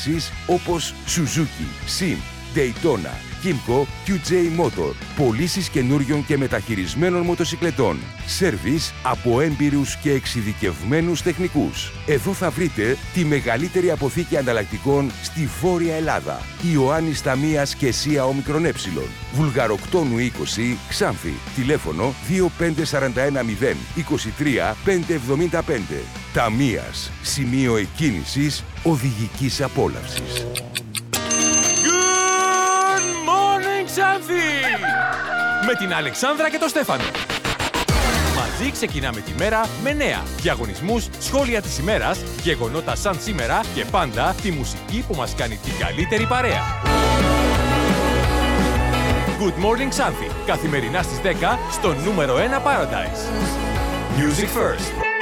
εκκίνησης όπως Suzuki, Sim, Daytona, Kymco, QJ Motor. Πωλήσεις καινούριων και μεταχειρισμένων μοτοσικλετών. Σέρβις από έμπειρους και εξειδικευμένους τεχνικούς. Εδώ θα βρείτε τη μεγαλύτερη αποθήκη ανταλλακτικών στη Βόρεια Ελλάδα. Ιωάννης Ταμίας και ΣΥΑ Ομικρον Ε. Βουλγαροκτόνου 20, Ξάνθη. Τηλέφωνο 25410 23 575. Ταμίας. Σημείο εκκίνησης οδηγικής απόλαυσης. Ξάνθη! Με την Αλεξάνδρα και τον Στέφανο. Μαζί ξεκινάμε τη μέρα με νέα, διαγωνισμούς, σχόλια της ημέρας, γεγονότα σαν σήμερα και πάντα τη μουσική που μας κάνει την καλύτερη παρέα. Good Morning Ξάνθη, καθημερινά στις 10 στο νούμερο 1 Paradise. Music First.